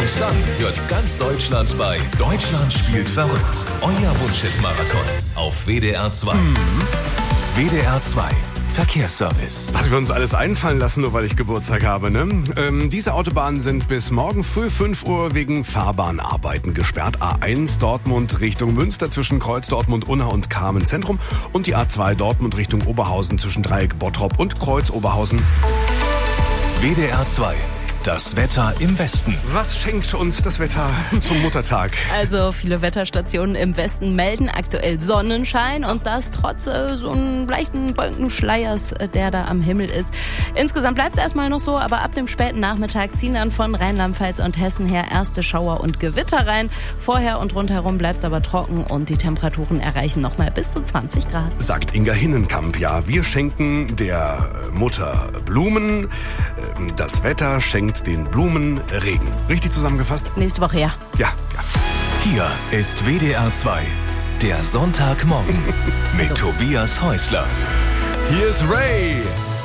Und dann hört's ganz Deutschland bei Deutschland spielt verrückt. Euer Wunschhit-Marathon auf WDR 2. WDR 2. Verkehrsservice. Was wir uns alles einfallen lassen, nur weil ich Geburtstag habe, ne? Diese Autobahnen sind bis morgen früh 5 Uhr wegen Fahrbahnarbeiten gesperrt. A1 Dortmund Richtung Münster zwischen Kreuz Dortmund-Unna und Kamen Zentrum und die A2 Dortmund Richtung Oberhausen zwischen Dreieck Bottrop und Kreuz Oberhausen. WDR 2. Das Wetter im Westen. Was schenkt uns das Wetter zum Muttertag? Also viele Wetterstationen im Westen melden aktuell Sonnenschein und das trotz so einem leichten Wolkenschleiers, der da am Himmel ist. Insgesamt bleibt es erstmal noch so, aber ab dem späten Nachmittag ziehen dann von Rheinland-Pfalz und Hessen her erste Schauer und Gewitter rein. Vorher und rundherum bleibt es aber trocken und die Temperaturen erreichen nochmal bis zu 20 Grad. Sagt Inga Hinnenkamp. Ja, wir schenken der Mutter Blumen. Das Wetter schenkt den Blumen Regen. Richtig zusammengefasst? Nächste Woche, ja. Ja. Hier ist WDR 2. Der Sonntagmorgen mit Tobias Häusler. Hier ist Ray.